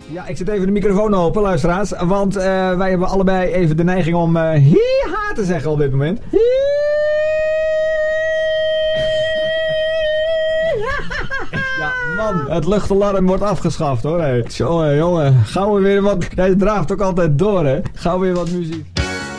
Ja, ik zet even de microfoon open, luisteraars. Want wij hebben allebei even de neiging om hi-ha te zeggen op dit moment. Ja, man, het luchtalarm wordt afgeschaft hoor. Hey. Jongen, gauw weer wat... Jij draaft ook altijd door hè. Gauw weer wat muziek.